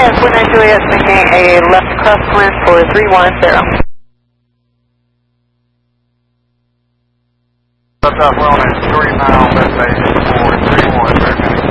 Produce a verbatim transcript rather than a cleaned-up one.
four nine Juliet, making a left crosswind for three one zero. Left up well, it's three miles, that's eight four three one,